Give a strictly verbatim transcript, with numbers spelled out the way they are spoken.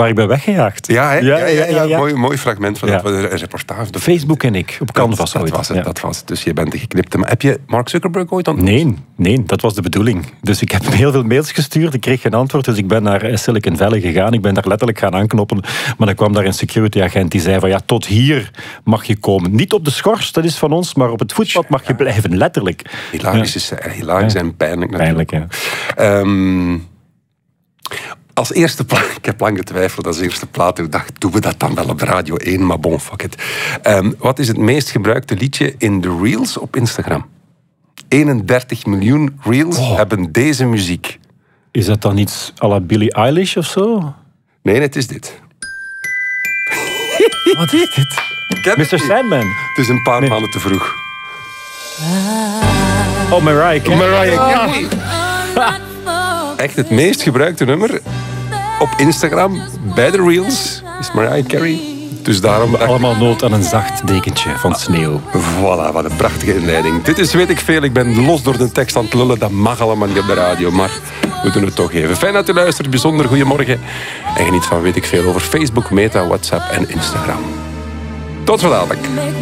waar ik ben weggejaagd. Ja, hè? Ja, ja, ja, ja, ja, ja. Mooi, mooi fragment van Ja. dat, een reportage. Facebook en ik, op Canvas dat, ooit. dat was het, Ja. dat was het. Dus je bent de geknipte. Maar heb je Mark Zuckerberg ooit ontmoet? Nee, nee, dat was de bedoeling. Dus ik heb hem heel veel mails gestuurd, ik kreeg geen antwoord, dus ik ben naar Silicon Valley gegaan. Ik ben daar letterlijk gaan aanknoppen, maar dan kwam daar een security agent die zei van ja, tot hier mag je komen. Niet op de schors, dat is van ons, maar op het voetpad mag je blijven, letterlijk. Hilarisch, is, hilarisch Ja. en pijnlijk Pijnlijk, natuurlijk. ja. Um, als eerste plaat, ik heb lang getwijfeld als eerste plaat, ik dacht, doen we dat dan wel op Radio één, maar bon, fuck it. Um, wat is het meest gebruikte liedje in de Reels op Instagram? eenendertig miljoen Reels oh. hebben deze muziek. Is dat dan iets à la Billie Eilish of zo? Nee, het is dit. Wat is dit? mister Sandman. Het is een paar nee. maanden te vroeg. Oh, Mariah Carey. Mariah Carey. Echt het meest gebruikte nummer op Instagram bij de Reels is Mariah Carey. Dus daarom... Allemaal nood aan een zacht dekentje van sneeuw. Voilà, wat een prachtige inleiding. Dit is Weet ik Veel. Ik ben los door de tekst aan het lullen. Dat mag allemaal niet op de radio, maar we doen het toch even. Fijn dat u luistert. Bijzonder goedemorgen. En geniet van Weet ik Veel over Facebook, Meta, WhatsApp en Instagram. Tot zo dadelijk.